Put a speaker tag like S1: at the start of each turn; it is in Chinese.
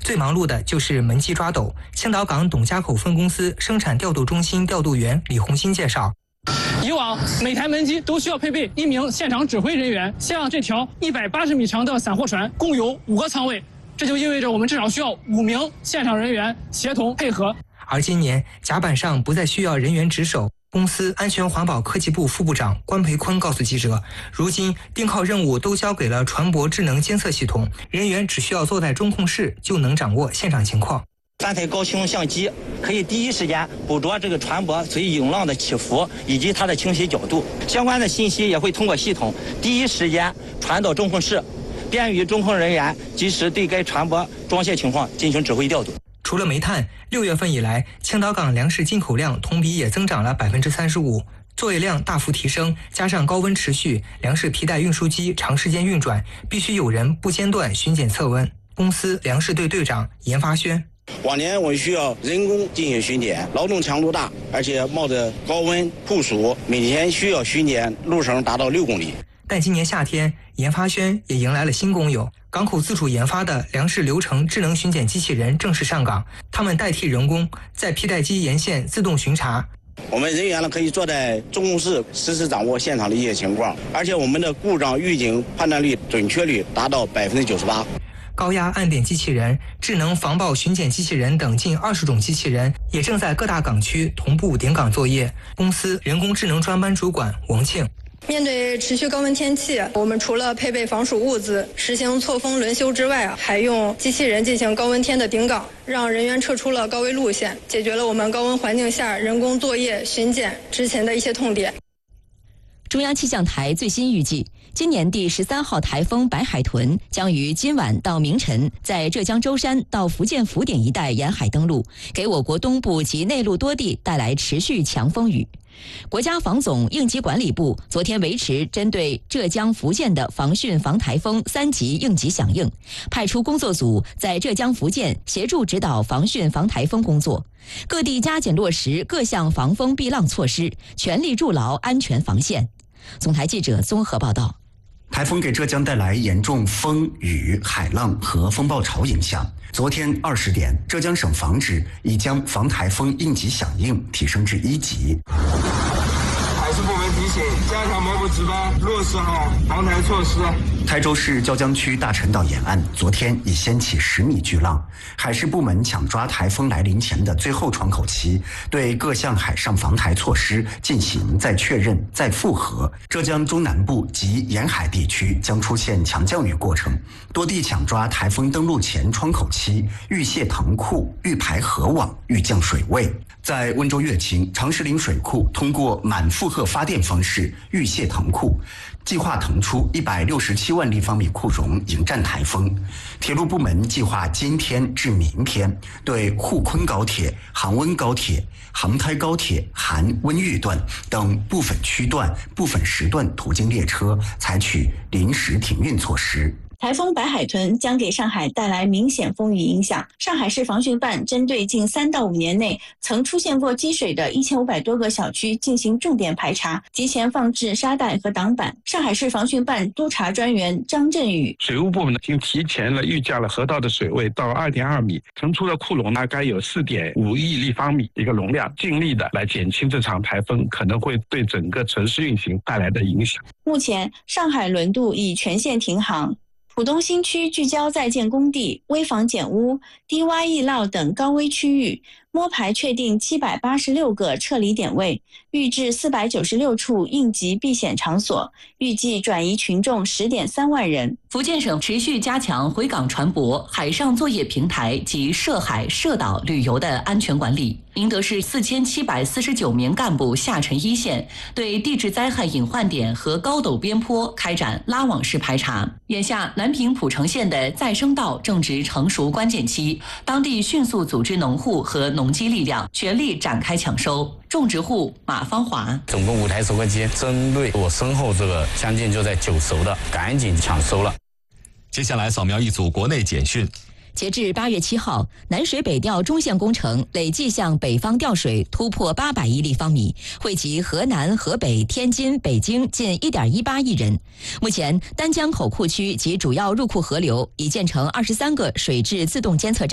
S1: 最忙碌的就是门机抓斗。青岛港董家口分公司生产调度中心调度员李红新介绍，
S2: 以往每台门机都需要配备1名现场指挥人员，像这条180米长的散货船共有5个舱位，这就意味着我们至少需要5名现场人员协同配合。
S1: 而今年甲板上不再需要人员值守。公司安全环保科技部副部长关培坤告诉记者，如今定靠任务都交给了船舶智能监测系统，人员只需要坐在中控室就能掌握现场情况。
S3: 3台高清相机可以第一时间捕捉这个船舶随涌浪的起伏以及它的倾斜角度，相关的信息也会通过系统第一时间传到中控室，便于中控人员及时对该船舶装卸情况进行指挥调度。
S1: 除了煤炭，6月份以来，青岛港粮食进口量同比也增长了35%，作业量大幅提升，加上高温持续，粮食皮带运输机长时间运转，必须有人不间断巡检测温。公司粮食队队长严发轩，
S4: 往年我们需要人工进行巡检，劳动强度大，而且冒着高温酷暑，每天需要巡检路程达到6公里。
S1: 但今年夏天，研发轩也迎来了新工友，港口自主研发的粮食流程智能巡检机器人正式上岗，他们代替人工在皮带机沿线自动巡查。
S4: 我们人员呢可以坐在中控室实时掌握现场的一些情况，而且我们的故障预警判断率准确率达到98%。
S1: 高压暗点机器人、智能防爆巡检机器人等近20种机器人也正在各大港区同步顶岗作业。公司人工智能专班主管王庆，
S5: 面对持续高温天气，我们除了配备防暑物资、实行错峰轮休之外，还用机器人进行高温天的顶岗，让人员撤出了高危路线，解决了我们高温环境下人工作业巡检之前的一些痛点。
S6: 中央气象台最新预计，今年第13号台风白海豚将于今晚到明晨在浙江舟山到福建福鼎一带沿海登陆，给我国东部及内陆多地带来持续强风雨。国家防总应急管理部昨天维持针对浙江、福建的防汛防台风3级应急响应，派出工作组在浙江、福建协助指导防汛防台风工作，各地加紧落实各项防风避浪措施，全力筑牢安全防线。总台记者综合报道。
S7: 台风给浙江带来严重风雨、海浪和风暴潮影响。昨天20点，浙江省防指已将防台风应急响应提升至1级。
S8: 海事部门提醒，加强某部值班，落实好防台措施。
S7: 台州市椒江区大陈岛沿岸昨天已掀起10米巨浪，海事部门抢抓台风来临前的最后窗口期，对各项海上防台措施进行再确认、再复核。浙江中南部及沿海地区将出现强降雨过程，多地抢抓台风登陆前窗口期，预泄塘库、预排河网、预降水位。在温州乐清长石岭水库通过满负荷发电方式预泄塘库，计划腾出167万立方米库容迎战台风。铁路部门计划今天至明天对沪昆高铁、杭温高铁、杭开高铁含温豫段等部分区段、部分时段途经列车采取临时停运措施。
S9: 台风白海豚将给上海带来明显风雨影响。上海市防汛办针对近3到5年内曾出现过积水的1500多个小区进行重点排查，提前放置沙袋和挡板。上海市防汛办督查专员张振宇，
S10: 水务部门已经提前预价了河道的水位到2.2米，腾出的库容大概有4.5亿立方米一个容量，尽力的来减轻这场台风可能会对整个城市运行带来的影响。
S9: 目前上海轮渡已全线停航。浦东新区聚焦在建工地、危房减污、低洼易涝等高危区域，摸排确定786个撤离点位，预置496处应急避险场所，预计转移群众10.3万人。
S6: 福建省持续加强回港船舶、海上作业平台及涉海涉岛旅游的安全管理。宁德市4749名干部下沉一线，对地质灾害隐患点和高陡边坡开展拉网式排查。眼下，南平蒲城县的再生稻正值成熟关键期，当地迅速组织农户和农机力量，全力展开抢收。种植户马芳华，
S11: 总共5台收割机，针对我身后这个将近就在9熟的，赶紧抢收了。
S12: 接下来扫描一组国内简讯。
S6: 截至8月7号，南水北调中线工程累计向北方调水突破800亿立方米，惠及河南、河北、天津、北京近1.18亿人。目前，丹江口库区及主要入库河流已建成23个水质自动监测站。